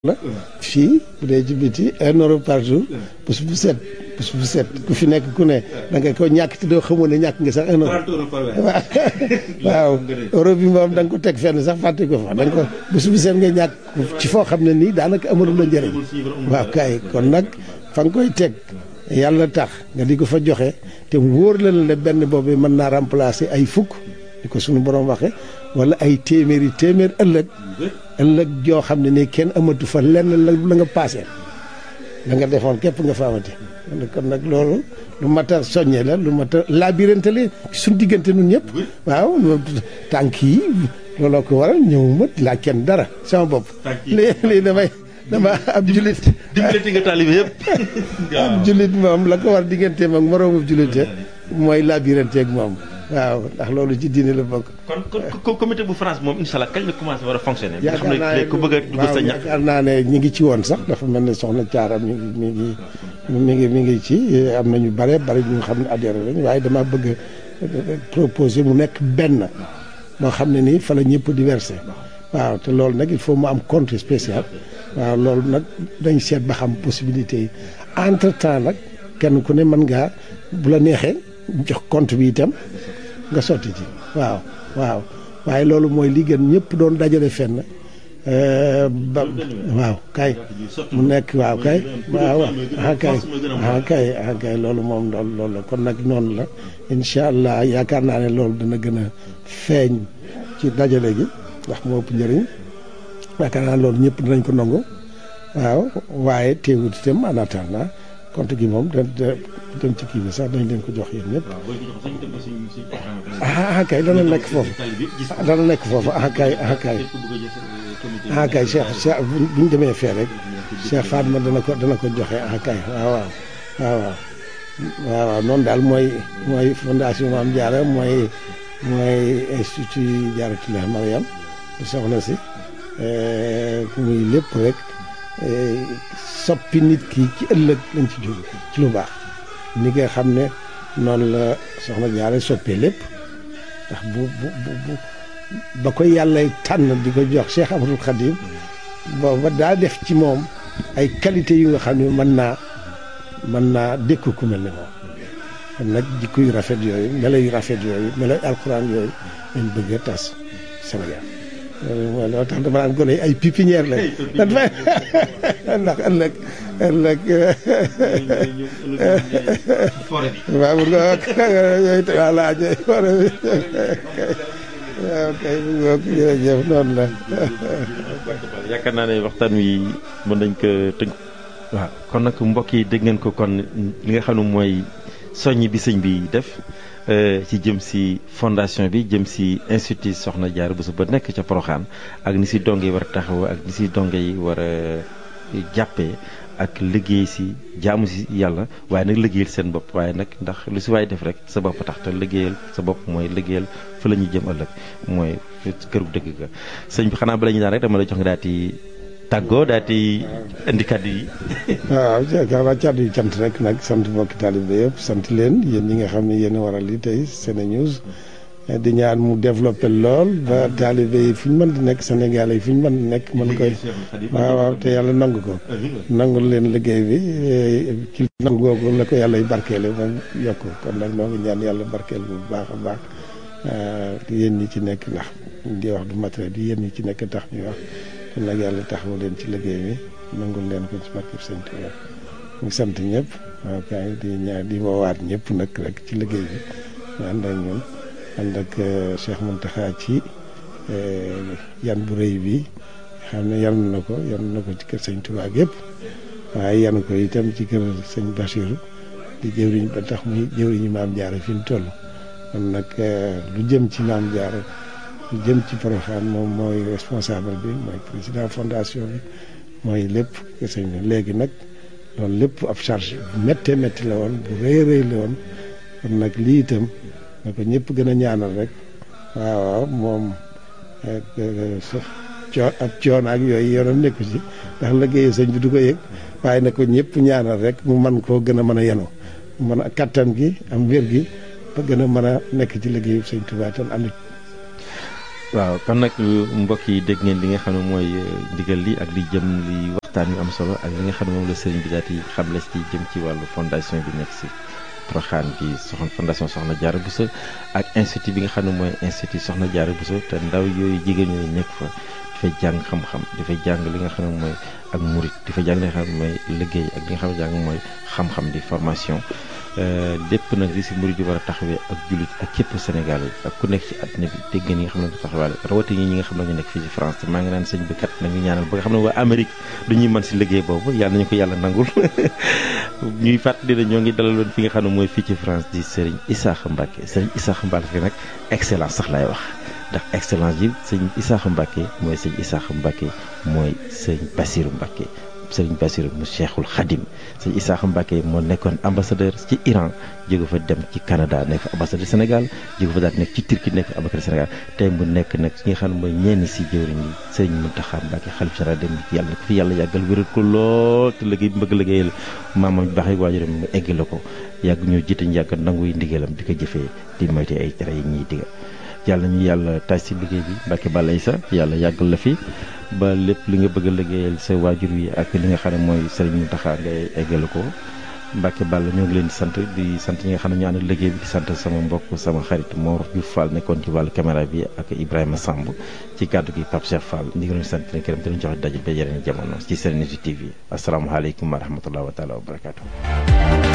la fii bu dee ci biti 1 euro par jour bés bu set ku fi nekk ku ne da nga ko ñàkk te doo xamoon ne ñàkk nga sax 1 euro waaw euro bi moom da nga ko teg fenn sax fàtte ko fa da nga ko bés bu set nga ñàkk ci foo xam ne nii daanaka amalul la njëriñ waaw kay kon nag fa nga koy teg yàlla tax nga di ko fa joxe te wóor la ne benn boobu mën naa remplacer ay fukk di ko suñu borom waxe wala ay téeméer ëllëg joo xam ne ni kenn amatu fa lenn la nga paase la nga defoon képp nga fa amati kon nag loolu lu mat a soññe la lu mat a labirante la suñ diggante nun ñëpp waaw tànk yi looloo ko waral ñëwuma laa kenn dara sama bopp lii dama ab julit dimbalati nga taalibe yëpp ab julit moom la ko war digganteem ak moroomu julite mooy labirante ak moom waaw ndax loolu ci diine la bokk. kon comité bu France moom incha allah kañ la commencé war a fonctionner. yaakaar naa ne ku bëgg a dugg sa ñax. yaakaar naa ne ñi ngi ci woon sax dafa mel ne soxna Thiara mi ngi ci am na ñu bare ñu xam ne adhéré lañ waaye dama bëgg a proposer mu nekk benn moo xam ne nii fa la ñëpp di versé waaw te loolu nag il faut mu am compte spécial waaw loolu nag dañ seet ba xam possibilité yi entre temps nag kenn ku ne mën ngaa bu la neexee jox compte bi itam. nga sotti ci waaw waaye loolu mooy li gën ñëpp doon dajale fenn ba waaw kay mu nekk waaw kay kay loolu moom loolu la kon nag noonu la incha allah yaakaar naa ne loolu dana gën a feeñ ci dajale gi ndax moo ëpp njëriñ yaakaar naa loolu ñëpp dinañ ko nangu waaw waaye teewut itam en attendant compte gi moom dem ci kii bi sax dañ leen ko jox yéen ñëpp kay dana nekk foofu kay Cheikh bu ñu demee fee rek Cheikh Fatma dana ko joxe kay waaw noonu daal mooy fondation Mame Diarra mooy institut Diarratoulah Mariam soxna si muy lépp rek soppi nit ki ci ëllëg lañ ci jóge ci lu baax ni nga xam ne noonu la soxna Jaara soppee lépp ndax bu ba ko yàlla tànn di ko jox Cheikh Ahmadou Khadim booba daa def ci moom ay qualité yu nga xam ne mën naa dékku ku mel ne moom kon nag jikko yu rafet yooyu melo yu rafet yooyu melo alxuraan yooyu lañ bëgg a tas Sénégal loolu tax dama naan gone ay pépinière la ndax ëllëg waaw bu nga yooyu voilà forêt bi waaw kay bu nga jërëjëf noonu la yaakaar naa ne waxtaan wi mën nañ ko tënk waaw kon nag mbokk yi dégg ngeen ko kon li nga xam ne mooy soññ bi sëñ bi def ci jëm si fondation bi jëm si institut Soxna Diarra Bousso ba nekk ca Porokhane ak ni si donge yi war a taxaw ak ni si donge yi war a jàppee ak liggéey si jaamu si yàlla waaye nag liggéeyal seen bopp waaye nag ndax lu si waay def rek sa bopp tax te liggéeyal sa bopp mooy liggéeyal fa la ñuy jëm ëllëg mooy këru dëgg ga sëñ bi xanaa bala ñu daan rek dama la jox nga daal di tàggoo daal di indi kàddu yi. waaw yaakaar naa kàddu yi cant rek nag sant mbokki taalibe yëpp sant leen yéen ñi nga xam ne yéen a waral li tey SeneNews di ñaan mu développé lool ba taalibe yi fu ñu mën di nekk Sénégal yi fu ñu mën di nekk mën koy waaw te yàlla nangu ko nangul leen liggéey bi ci nangu googu la ko yàlla barkeele moom yokk kon nag noo ngi ñaan yàlla barkeel bu baax a baax yéen ñi ci nekk ndax di wax du matériel yi yéen ñi ci nekk tax ñuy wax kon nag yàlla taxawu leen ci liggéey bi nangul leen ko ci barkeb Sëñ Tuubaa ñu ngi sant ñëpp waaw kay di ñaan di woowaat ñëpp nag rek ci liggéey bi ñu ànd ak ñun ànd ak Cheikh Mountakha ci yan bu rëy bi xam ne yan na ko ci kër Sëñ Tuubaa yëpp waaye yan ko itam ci kër Sëñ Bachir di jëwriñ ba tax muy jëwriñu Maam Jaara fi mu toll kon nag lu jëm ci Maam Jaara lu jëm ci Porokhane moom mooy responsable bi mooy président fondation bi mooy lépp sëñ bi léegi nag loolu lépp ab charge bu méttee métti la woon bu rëy la woon kon nag lii itam na ko ñëpp gën a ñaanal rek waaw moom ab coon ak yooyu yoonam nekku ci ndax liggéeyu sëñ bi du ko yëg waaye na ko ñëpp ñaanal rek mu mën koo gën a mën a yenu mën a kattan gi am wér gi ba gën a mën a nekk ci liggéeyu sëñ Tuubaa tan am waaw kon nag mbokk yi dégg ngeen li nga xam ne mooy ndigal li ak li jëm li waxtaan yu am solo ak li nga xam ne moom la sëriñ bi daal di xamle ci jëm ci wàllu fondation bi nekk si Porokhane bi fondation Soxna Diarra Bousso ak institut bi nga xam ne mooy institut Soxna Diarra Bousso te ndaw yooyu jigéen ñooyu nekk fa dafay jàng xam-xam dafay jàng li nga xam ne mooy ak murit dafay jàng li nga xam ne mooy liggéey ak li nga xam ne jàng mooy xam-xam di formation lépp nag li si murit di war a taxawee ak jullit ak képp Sénégal yi ak ku nekk ci àddina bi dégg ngeen ñi nga xam ne du taxawaale rawatina ñi nga xam ne ñu nekk fii ci France te maa ngi naan sëñ bi kat nañu ñaanal ba nga xam ne waa Amérique dañuy mën si liggéey boobu yàlla nañu ko yàlla nangul ñuy fàttali ne ñoo ngi dalaloon fi nga xam ne mooy fii ci France di Serigne Issakha Mbacké Serigne Issakha Mbacké nag excellence sax laay wax ndax excellence yi sëñ Issakha Mbacké mooy sëñ Issakha Mbacké mooy sëñ Bassirou Mbacké sëriñ Bassirou mu Cheikhul Khadim sëñ Issakha Mbacké moo nekkoon ambassadeur ci Iran jóge fa dem ci Canada nekk ambassadeur Sénégal jóge fa daal nekk ci Turquie nekk ambassadeur Sénégal tey mu nekk nag ñi nga xam ne mooy ñenn si jëwriñ yi sëriñ Mountakha Mbacké xalif général dem yàlla na ko fi yàlla yàggal wéral ko lool te liggéey bi bëgg liggéeyal maamam baax yi waajuram mu egg la ko yàgg ñoo jiite ñu yàgg nangu yi ndigalam di ko jëfee di moyte ay tere yi ñuy digal yàlla ñu yàlla taaj si liggéey bi Mbacké Balla Issa yàlla yàggal la fi ba lépp li nga bëgg a liggéeyal sa waajur wi ak li nga xam ne mooy Serigne Mountakha ngay eggale ko Mbacké Balla ñoo ngi leen di sant ñi nga xam ne ñu ànd liggéey bi di sant sama mbokk sama xarit Mor Diouf Fall nekkoon ci wàllu caméra bi ak Ibrahima Samb ci kàddu gi Pape Cheikh Fall ñu ngi leen sant leen këram di leen joxe daje ba yeneen jamono ci Serenity TV asalaamaaleykum wa rahmatulah wa taala wa barakaatu.